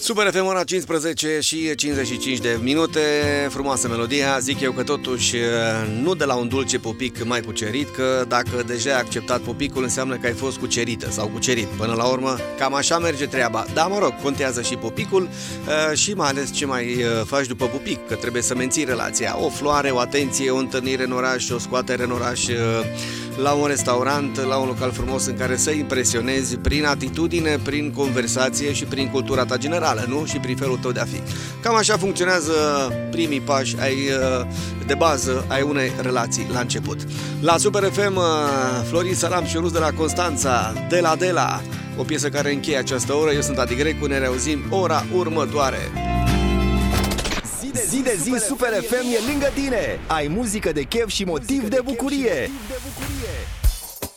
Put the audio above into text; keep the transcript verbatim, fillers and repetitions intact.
Super F M, ora cincisprezece și cincizeci și cinci de minute. Frumoasă melodia. Zic eu că totuși nu de la un dulce pupic mai cucerit, că dacă deja ai acceptat pupicul înseamnă că ai fost cucerită sau cucerit. Până la urmă, cam așa merge treaba. Dar mă rog, contează și pupicul și mai ales ce mai faci după pupic, că trebuie să menții relația. O floare, o atenție, o întâlnire în oraș, o scoatere în oraș, la un restaurant, la un local frumos în care să impresionezi prin atitudine, prin conversație și prin cultura ta generală, nu? Și prin felul tău de a fi. Cam așa funcționează primii pași ai, de bază ai unei relații la început. La Super F M, Florin Salam și Ionuț de la Constanța, De La De La, o piesă care încheie această oră. Eu sunt Adi Grecu, ne reauzim ora următoare. Zi de zi, Super F M e lângă tine. Ai muzică de chef și motiv de bucurie.